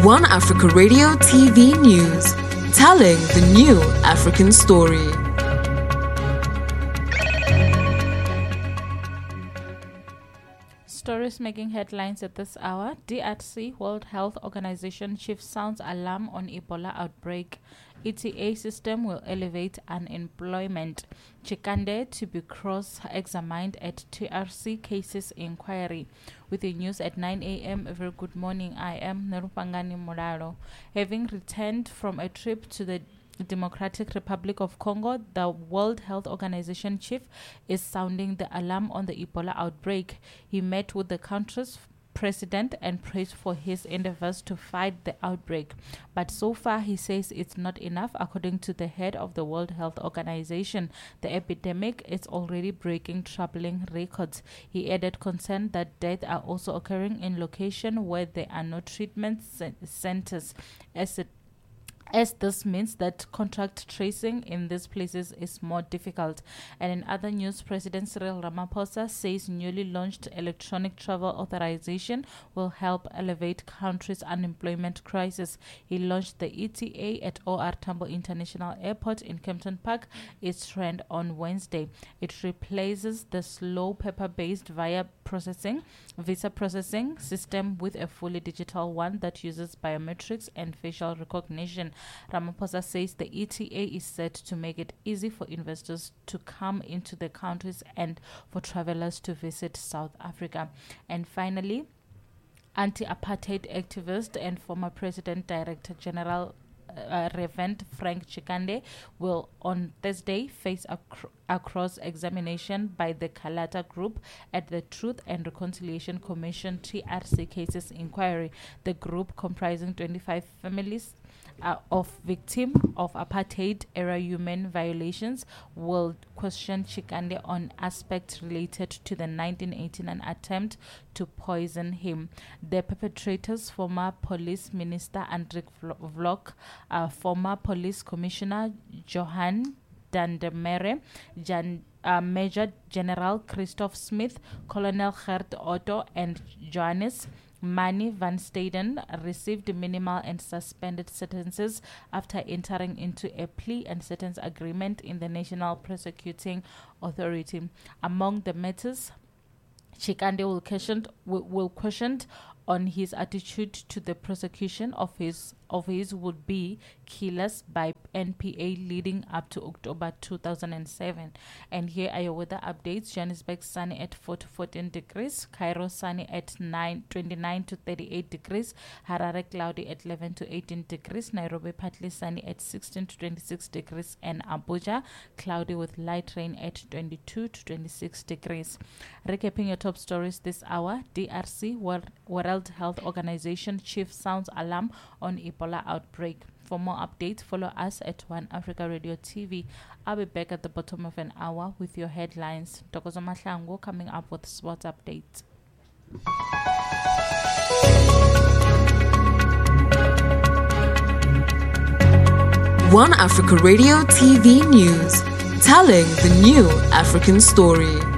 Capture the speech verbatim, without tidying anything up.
One Africa Radio T V News, telling the new African story. Stories making headlines at this hour. D R C, World Health Organization chief sounds alarm on Ebola outbreak. E T A system will elevate unemployment. Chikande to be cross-examined at T R C cases inquiry. With the news at nine a.m. A very good morning. I am Nerupangani Moraro. Having returned from a trip to the Democratic Republic of Congo, the World Health Organization chief is sounding the alarm on the Ebola outbreak. He met with the country's president and praised for his endeavors to fight the outbreak. But so far, he says it's not enough. According to the head of the World Health Organization, the epidemic is already breaking troubling records. He added concern that deaths are also occurring in locations where there are no treatment c- centers, as it as this means that contact tracing in these places is more difficult. And in other news, President Cyril Ramaphosa says newly launched electronic travel authorization will help elevate country's unemployment crisis. He launched the E T A at O R Tambo International Airport in Kempton Park, its trend on Wednesday. It replaces the slow paper-based via processing, visa processing system with a fully digital one that uses biometrics and facial recognition. Ramaphosa says the E T A is set to make it easy for investors to come into the countries and for travelers to visit South Africa. And finally, anti-apartheid activist and former President Director General Uh, Reverend Frank Chikande will on Thursday face a, cr- a cross-examination by the Kalata Group at the Truth and Reconciliation Commission T R C cases inquiry. The group, comprising twenty-five families uh, of victims of apartheid-era human violations, will question Chikande on aspects related to the nineteen eighty-nine attempt to poison him. The perpetrators, former police minister Andrik Vlok, uh, former police commissioner Johan Dandemere, Jan, uh, Major General Christoph Smith, Colonel Gert Otto, and Johannes Manny van Staden, received minimal and suspended sentences after entering into a plea and sentence agreement in the National Prosecuting Authority. Among the matters, Chikande will question will, will questioned on his attitude to the prosecution of his of his would-be killers by N P A leading up to October two thousand seven. And here are your weather updates. Johannesburg sunny at four to fourteen degrees. Cairo sunny at nine, twenty-nine to thirty-eight degrees. Harare cloudy at eleven to eighteen degrees. Nairobi partly sunny at sixteen to twenty-six degrees. And Abuja cloudy with light rain at twenty-two to twenty-six degrees. Recapping your top stories this hour, D R C, World, World Health Organization chief sounds alarm on Ebola outbreak. For more updates, follow us at One Africa Radio T V. I'll be back at the bottom of an hour with your headlines. Tokozo Mahlango coming up with sports updates. One Africa Radio T V News, telling the new African story.